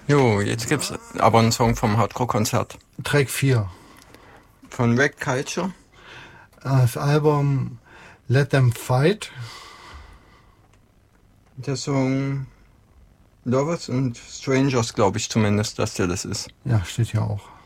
Jo, jetzt gibt's aber einen Song vom Hardcore-Konzert. Track 4. Von Wreck Culture. Das Album Let Them Fight. Der Song Lovers and Strangers, glaube ich zumindest, dass der das ist. Ja, steht hier auch.